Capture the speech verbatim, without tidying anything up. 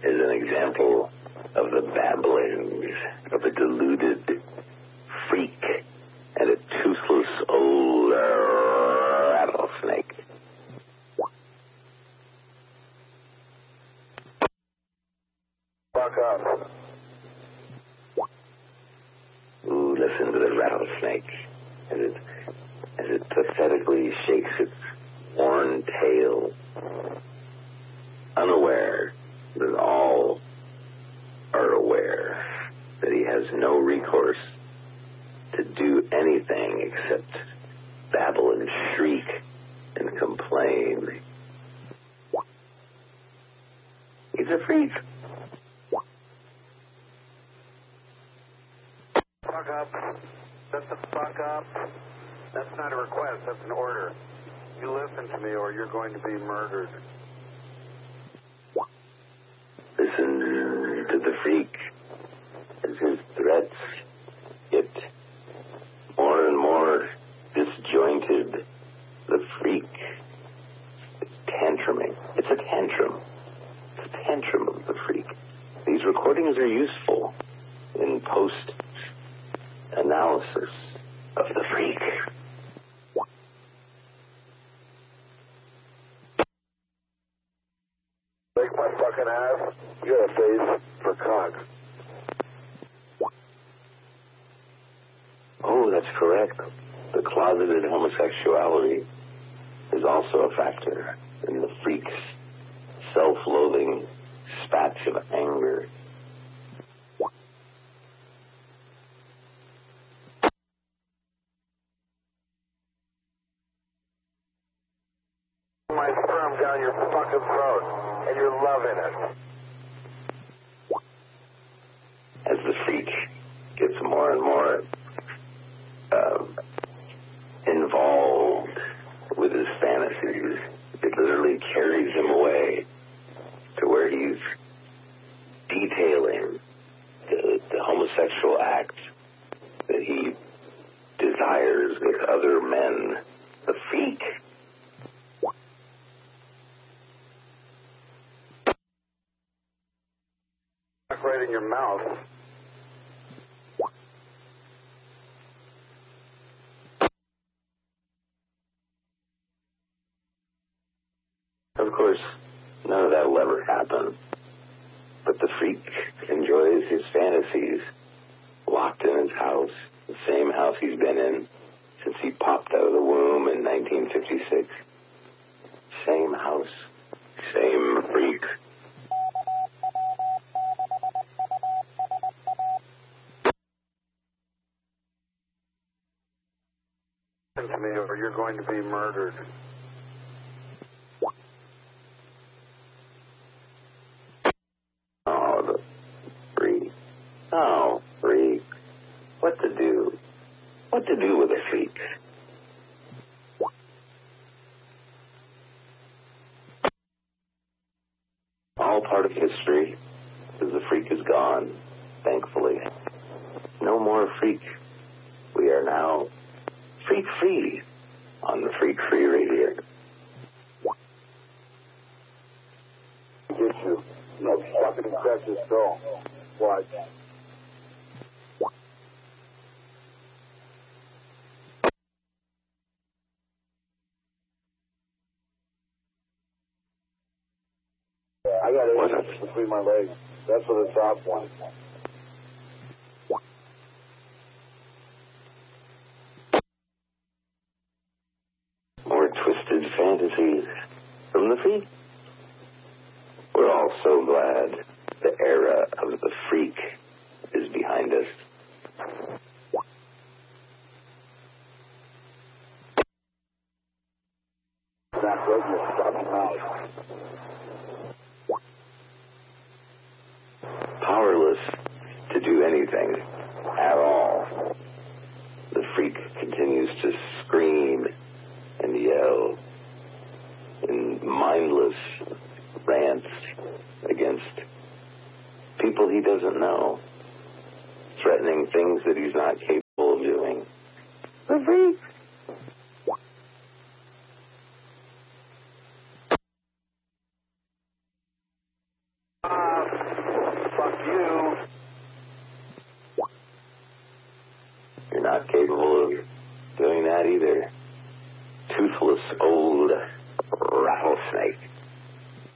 is an example of the babblings of a deluded freak and a toothless old rattlesnake. Fuck up. Ooh, listen to the rattlesnake as it, as it pathetically shakes its worn tail, unaware that all are aware that he has no recourse to do anything except babble and shriek and complain. He's a freak. Fuck up. Shut the fuck up. That's not a request, that's an order. You listen to me or you're going to be murdered. Listen to the freak as his threats get more and more disjointed. The freak is tantruming. It's a tantrum. It's a tantrum of the freak. These recordings are useful in post-analysis of the freak. Break my fucking ass. You got a face for cock. Oh, that's correct. The closeted homosexuality is also a factor in the freak's self-loathing spats of anger. My sperm down your fucking throat, and you're loving it. As the freak gets more and more uh, involved with his fantasies, it literally carries him away to where he's detailing the, the homosexual acts that he desires with other men. The freak. Right in your mouth. Of course, none of that will ever happen. But the freak enjoys his fantasies locked in his house, the same house he's been in since he popped out of the womb in nineteen fifty-six. Same house, same freak. Listen to me or you're going to be murdered. Oh, the freak. Oh, freak. What to do? What to do with a freak? All part of history, because the freak is gone, thankfully. No more freak. We are now freak free on the Freak Free Radio. Get you. No fucking crack your skull. Watch. I got eight inches between my legs. That's for the top one. More twisted fantasies from the freak. We're all so glad the era of the freak is behind us. That was your fucking mouth. Powerless to do anything at all, the freak continues to scream and yell in mindless rants against people he doesn't know, threatening things that he's not capable of doing. The freak. Ah, not capable of doing that either. Toothless old rattlesnake.